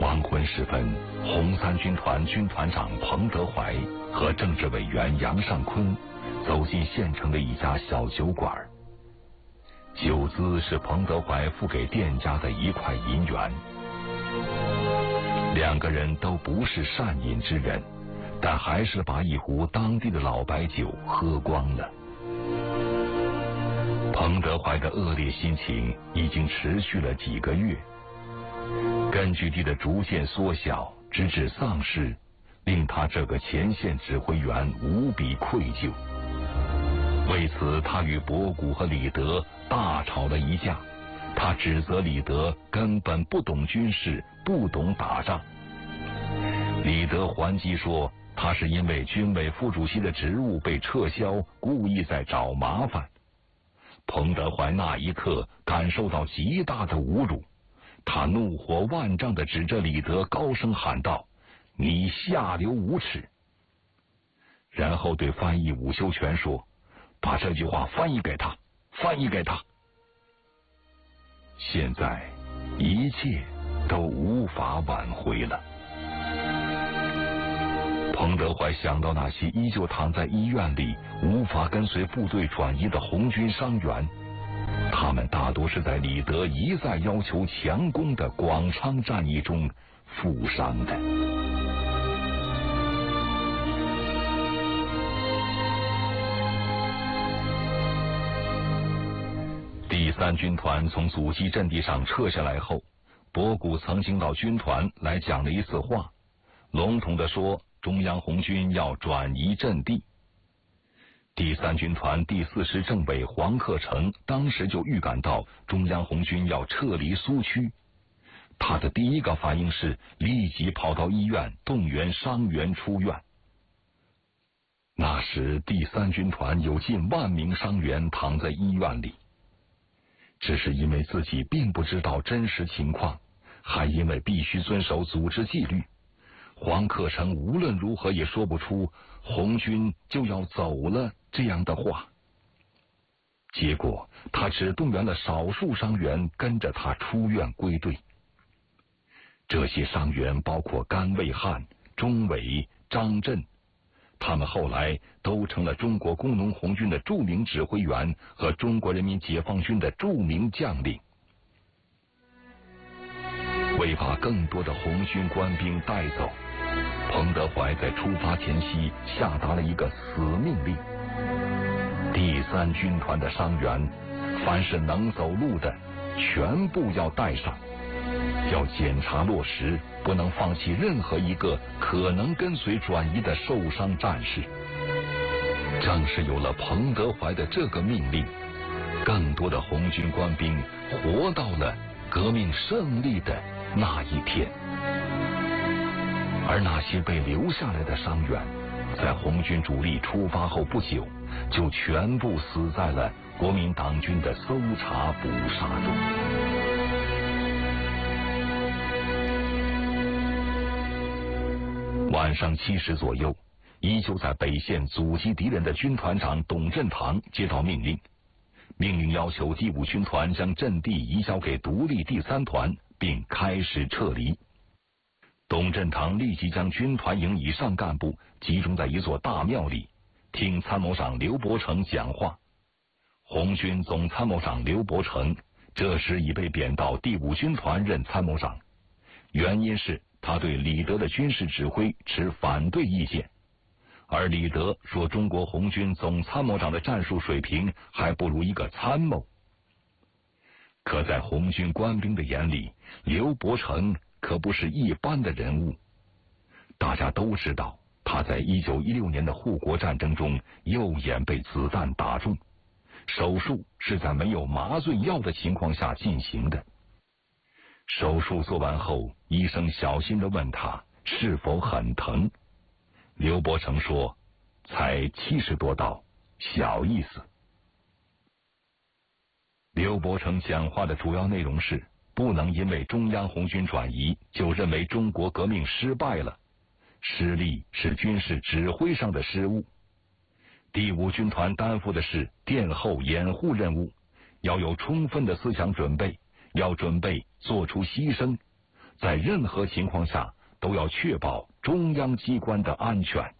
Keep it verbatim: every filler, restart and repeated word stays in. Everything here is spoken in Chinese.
黄昏时分，红三军团军团长彭德怀和政治委员杨尚昆走进县城的一家小酒馆。酒资是彭德怀付给店家的一块银元。两个人都不是善饮之人，但还是把一壶当地的老白酒喝光了。彭德怀的恶劣心情已经持续了几个月，根据地的逐渐缩小，直至丧失，令他这个前线指挥员无比愧疚。为此，他与博古和李德大吵了一架。他指责李德根本不懂军事，不懂打仗。李德还击说，他是因为军委副主席的职务被撤销，故意在找麻烦。彭德怀那一刻感受到极大的侮辱，他怒火万丈地指着李德高声喊道：“你下流无耻！”然后对翻译伍修权说：“把这句话翻译给他，翻译给他。”现在一切都无法挽回了。彭德怀想到那些依旧躺在医院里无法跟随部队转移的红军伤员，他们大多是在李德一再要求强攻的广昌战役中负伤的。第三军团从阻击阵地上撤下来后，博古曾经到军团来讲了一次话，笼统地说中央红军要转移阵地。第三军团第四师政委黄克诚当时就预感到中央红军要撤离苏区，他的第一个反应是立即跑到医院动员伤员出院。那时第三军团有近万名伤员躺在医院里，只是因为自己并不知道真实情况，还因为必须遵守组织纪律，黄克诚无论如何也说不出红军就要走了这样的话。结果他只动员了少数伤员跟着他出院归队。这些伤员包括甘卫汉、钟伟、张震，他们后来都成了中国工农红军的著名指挥员和中国人民解放军的著名将领。为把更多的红军官兵带走，彭德怀在出发前夕下达了一个死命令：第三军团的伤员，凡是能走路的，全部要带上，要检查落实，不能放弃任何一个可能跟随转移的受伤战士。正是有了彭德怀的这个命令，更多的红军官兵活到了革命胜利的那一天。而那些被留下来的伤员，在红军主力出发后不久，就全部死在了国民党军的搜查捕杀中。晚上七时左右，依旧在北线阻击敌人的军团长董振堂接到命令，命令要求第五军团将阵地移交给独立第三团，并开始撤离。董振堂立即将军团营以上干部集中在一座大庙里，听参谋长刘伯承讲话。红军总参谋长刘伯承这时已被贬到第五军团任参谋长，原因是他对李德的军事指挥持反对意见，而李德说中国红军总参谋长的战术水平还不如一个参谋。可在红军官兵的眼里，刘伯承可不是一般的人物。大家都知道，他在一九一六年的护国战争中右眼被子弹打中，手术是在没有麻醉药的情况下进行的。手术做完后，医生小心地问他是否很疼。刘伯承说：“才七十多刀，小意思。”刘伯承讲话的主要内容是，不能因为中央红军转移就认为中国革命失败了，失利是军事指挥上的失误。第五军团担负的是殿后掩护任务，要有充分的思想准备，要准备做出牺牲， 在任何情况下都要确保中央机关的安全。